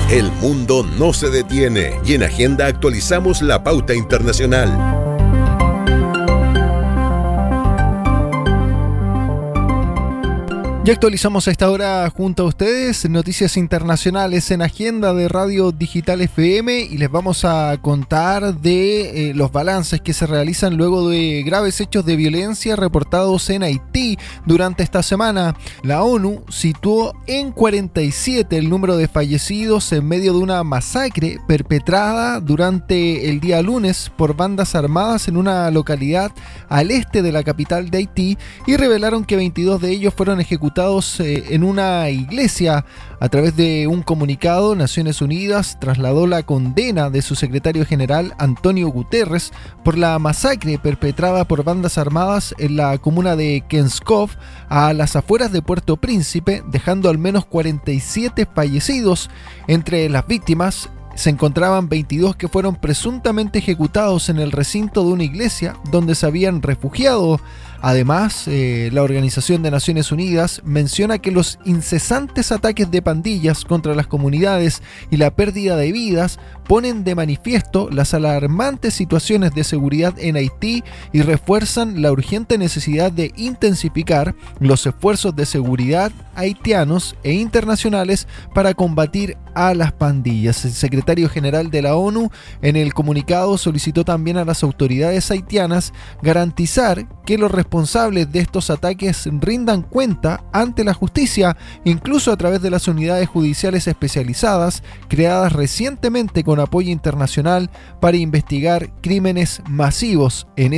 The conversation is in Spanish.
El mundo no se detiene y en Agenda actualizamos la pauta internacional. Ya actualizamos a esta hora junto a ustedes noticias internacionales en Agenda de Radio Digital FM y les vamos a contar de los balances que se realizan luego de graves hechos de violencia reportados en Haití durante esta semana. La ONU situó en 47 el número de fallecidos en medio de una masacre perpetrada durante el día lunes por bandas armadas en una localidad al este de la capital de Haití y revelaron que 22 de ellos fueron ejecutados en una iglesia. A través de un comunicado, Naciones Unidas trasladó la condena de su secretario general Antonio Guterres por la masacre perpetrada por bandas armadas en la comuna de Kenskov, a las afueras de Puerto Príncipe, dejando al menos 47 fallecidos. Entre las víctimas se encontraban 22 que fueron presuntamente ejecutados en el recinto de una iglesia donde se habían refugiado. Además, la Organización de Naciones Unidas menciona que los incesantes ataques de pandillas contra las comunidades y la pérdida de vidas ponen de manifiesto las alarmantes situaciones de seguridad en Haití y refuerzan la urgente necesidad de intensificar los esfuerzos de seguridad haitianos e internacionales para combatir a las pandillas. El secretario general de la ONU en el comunicado solicitó también a las autoridades haitianas garantizar que los responsables de estos ataques rindan cuenta ante la justicia, incluso a través de las unidades judiciales especializadas creadas recientemente con apoyo internacional para investigar crímenes masivos en